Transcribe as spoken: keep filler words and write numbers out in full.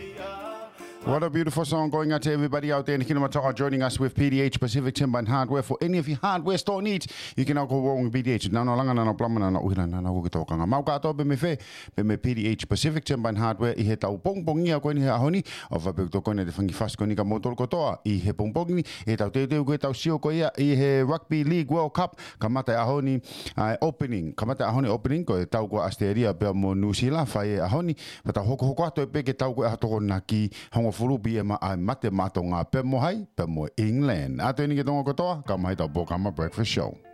What a beautiful song going out to everybody out there in the Kinamataka joining us with P D H Pacific Timber and Hardware. For any of your hardware store needs, you can now go wrong with P D H. Now no langa na plama na uhila na na ukitoka nga mau kato be me fe be me P D H Pacific Timber and Hardware I he tau pongpongi a koe ni he ahoni o whapeu to koe ne te whangi whas koe ni ka motoro kotoa I he pongpongi he tau teo teo koe tau sio koe ia I he Rugby League World Cup ka mata ahoni uh, opening ka mata ahoni opening koe tau koe Asteria pe mo New Zealand whai ahoni pa tau hoko hoko ato e pe ke tau koe ahatoko na ki hongo furubi e ma ai mate mato ngā pe mo hai pe mo England ato ini ke tonga kotoa ka mai tau Bokama Breakfast Show.